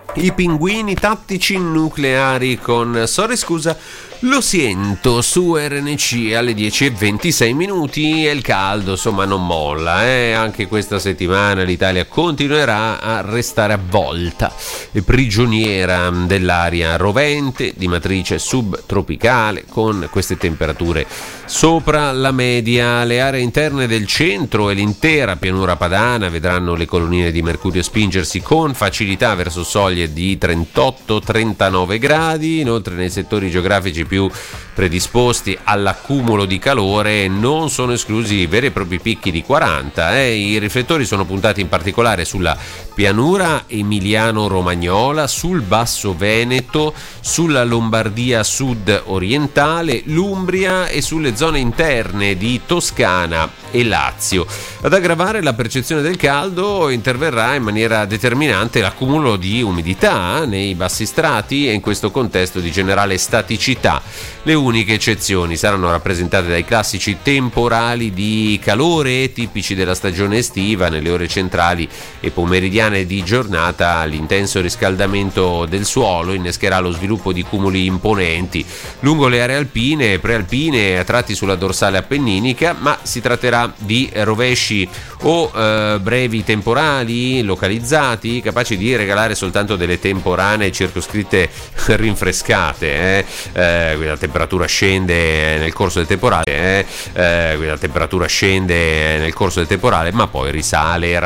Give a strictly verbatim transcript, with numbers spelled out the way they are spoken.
I pinguini tattici nucleari con Sorry scusa, lo sento su R N C alle dieci e ventisei minuti e il caldo insomma non molla, eh? Anche questa settimana l'Italia continuerà a restare avvolta e prigioniera dell'aria rovente di matrice subtropicale con queste temperature sopra la media. Le aree interne del centro e l'intera pianura padana vedranno le colonnine di mercurio spingersi con facilità verso soglie di trentotto trentanove gradi. Inoltre nei settori geografici più predisposti all'accumulo di calore non sono esclusi veri e propri picchi di quaranta. Eh. I riflettori sono puntati in particolare sulla pianura emiliano-romagnola, sul basso Veneto, sulla Lombardia sud-orientale, l'Umbria e sulle zone interne di Toscana e Lazio. Ad aggravare la percezione del caldo interverrà in maniera determinante l'accumulo di umidità nei bassi strati e in questo contesto di generale staticità. Le uniche eccezioni saranno rappresentate dai classici temporali di calore tipici della stagione estiva. Nelle ore centrali e pomeridiane di giornata l'intenso riscaldamento del suolo innescherà lo sviluppo di cumuli imponenti lungo le aree alpine e prealpine a tratti sulla dorsale appenninica, ma si tratterà di rovesci o eh, brevi temporali localizzati capaci di regalare soltanto delle temporanee circoscritte rinfrescate. Eh. Eh, la temperatura scende nel corso del temporale, eh, eh, la temperatura scende nel corso del temporale, ma poi risale